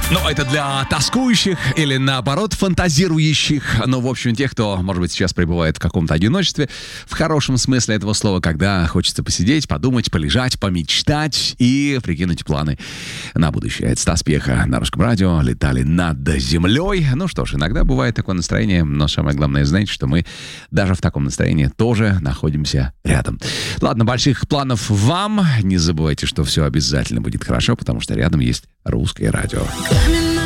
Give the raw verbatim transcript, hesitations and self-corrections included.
Ну, это для тоскующих или, наоборот, фантазирующих. Ну, в общем, тех, кто, может быть, сейчас пребывает в каком-то одиночестве, в хорошем смысле этого слова, когда хочется посидеть, подумать, полежать, помечтать и прикинуть планы на будущее. Это Стас Пьеха на Русском радио. Летали над землей. Ну что ж, иногда бывает такое настроение, но самое главное, знаете, что мы даже в таком настроении тоже находимся рядом. Ладно, больших планов вам. Не забывайте, что все обязательно будет хорошо, потому что рядом есть Русское радио.